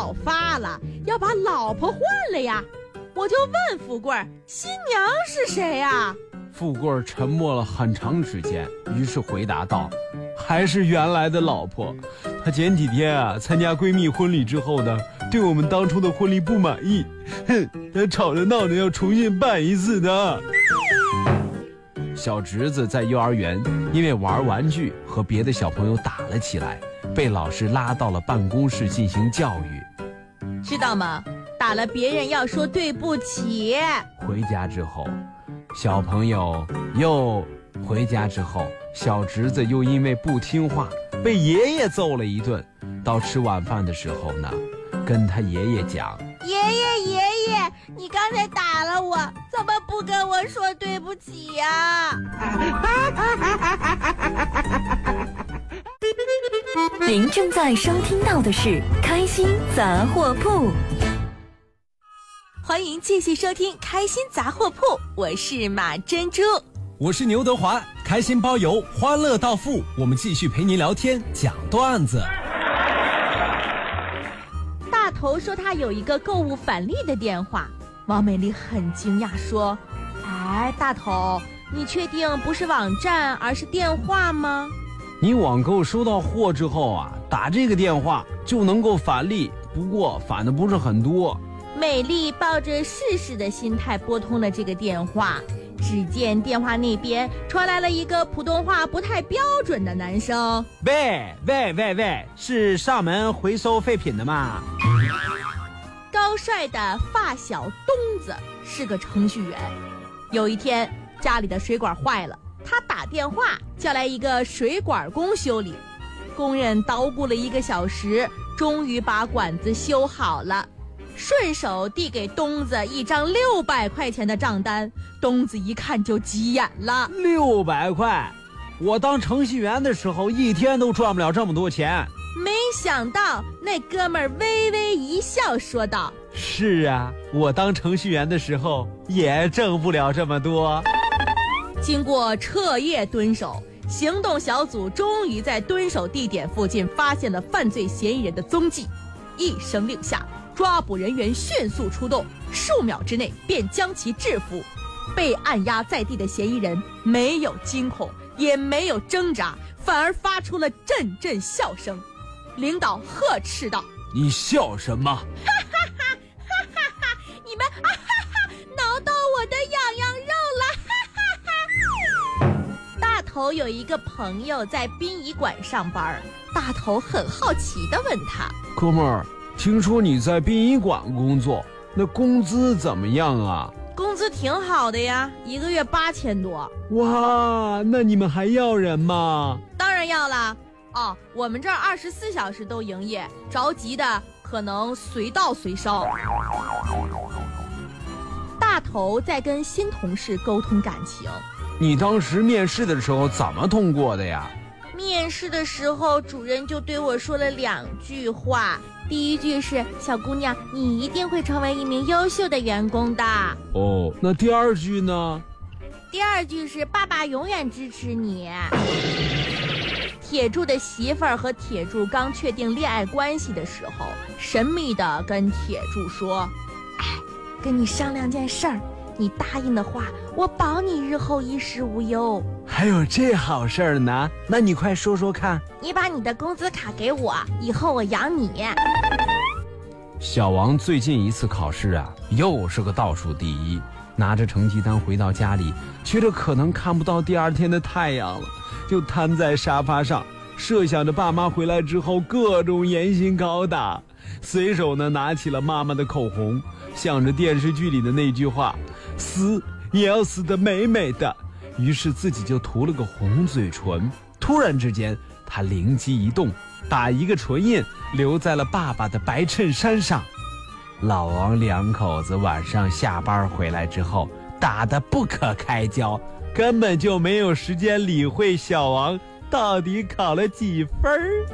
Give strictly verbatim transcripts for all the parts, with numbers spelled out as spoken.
爆发了，要把老婆换了呀。我就问富贵儿，新娘是谁呀？ 富贵儿沉默了很长时间，于是回答道，还是原来的老婆。她前几天啊参加闺蜜婚礼之后呢，对我们当初的婚礼不满意，哼，她吵着闹着要重新办一次的。小侄子在幼儿园因为玩玩具和别的小朋友打了起来，被老师拉到了办公室进行教育。 知道吗？打了别人要说对不起。 回家之后，小朋友又回家之后，小侄子又因为不听话被爷爷揍了一顿。到吃晚饭的时候呢，跟他爷爷讲， 爷爷爷爷，你刚才打了我，怎么不跟我说对不起呀？ 您正在收听到的是开心杂货铺， 欢迎继续收听开心杂货铺，我是马珍珠， 我是牛德华，开心包邮，欢乐到付，我们继续陪您聊天讲段子。 大头说他有一个购物返利的电话，王美丽很惊讶说，哎，大头，你确定不是网站而是电话吗？ 你网购收到货之后啊，打这个电话就能够返利，不过返的不是很多。 美丽抱着试试的心态拨通了这个电话，只见电话那边传来了一个普通话不太标准的男声， 喂喂喂喂，是上门回收废品的吗？ 高帅的发小东子是个程序员，有一天家里的水管坏了，他打电话叫来一个水管工修理，工人捣鼓了一个小时，终于把管子修好了，顺手递给东子一张六百块钱的账单。东子一看就急眼了， 六百块，我当程序员的时候一天都赚不了这么多钱。 没想到那哥们儿微微一笑说道， 是啊，我当程序员的时候也挣不了这么多。 经过彻夜蹲守，行动小组终于在蹲守地点附近发现了犯罪嫌疑人的踪迹，一声令下，抓捕人员迅速出动，数秒之内便将其制服。被按压在地的嫌疑人没有惊恐，也没有挣扎，反而发出了阵阵笑声。领导呵斥道， 你笑什么？ 哈哈哈哈哈哈，你们啊哈哈挠到我的痒痒肉了，哈哈哈。大头有一个朋友在殡仪馆上班，大头很好奇地问他， 哥们儿，听说你在殡仪馆工作，那工资怎么样啊？ 工资挺好的呀，一个月八千多。 哇，那你们还要人吗？ 当然要啦。哦，我们这儿二十四小时都营业，着急的可能随到随烧。大头在跟新同事沟通感情。 你当时面试的时候怎么通过的呀？ 面试的时候，主任就对我说了两句话。第一句是，小姑娘，你一定会成为一名优秀的员工的。 哦，那第二句呢？ 第二句是，爸爸永远支持你。铁柱的媳妇儿和铁柱刚确定恋爱关系的时候，神秘地跟铁柱说，哎，跟你商量件事儿，你答应的话，我保你日后衣食无忧。 还有这好事儿呢？那你快说说看。 你把你的工资卡给我，以后我养你。 小王最近一次考试啊，又是个倒数第一，拿着成绩单回到家里，觉得可能看不到第二天的太阳了，就瘫在沙发上，设想着爸妈回来之后各种严刑拷打，随手呢拿起了妈妈的口红，想着电视剧里的那句话，死也要死得美美的，于是自己就涂了个红嘴唇。突然之间他灵机一动，打一个唇印留在了爸爸的白衬衫上。老王两口子晚上下班回来之后打得不可开交，根本就没有时间理会小王到底考了几分。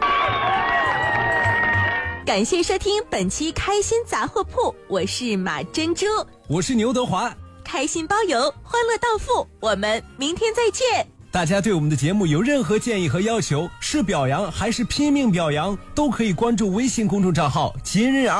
感谢收听本期开心杂货铺，我是马珍珠， 我是牛德华， 开心包邮，欢乐到付，我们明天再见。 大家对我们的节目有任何建议和要求，是表扬还是拼命表扬，都可以关注微信公众账号今日